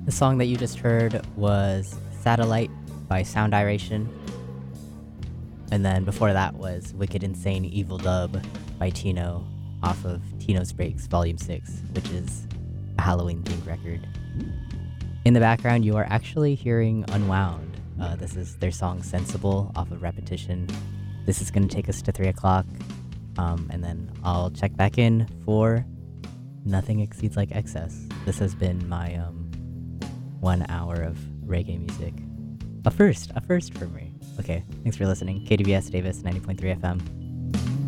The song that you just heard was Satellite by Sound Iration. And then before that was Wicked Insane Evil Dub by Tino off of Tino's Breaks Volume 6, which is a Halloween themed record. In the background, you are actually hearing Unwound. This is their song Sensible off of Repetition. This is going to take us to 3 o'clock, and then I'll check back in for Nothing Exceeds Like Excess. This has been my 1 hour of reggae music. A first for me. Okay, thanks for listening. KDBS Davis 90.3 FM.